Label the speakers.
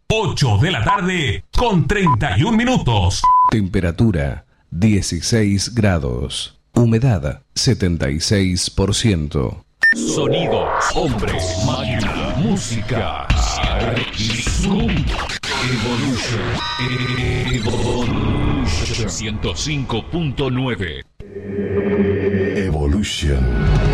Speaker 1: 8 de la tarde con 31 minutos.
Speaker 2: Temperatura 16 grados. Humedad 76%.
Speaker 3: Sonidos, hombres, máquina, música. Zoom. Evolution 105.9.
Speaker 4: Evolution.